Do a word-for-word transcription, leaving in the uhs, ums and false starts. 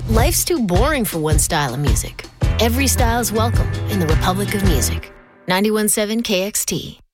Life's too boring for one style of music. Every style is welcome in the Republic of Music. ninety-one point seven K X T.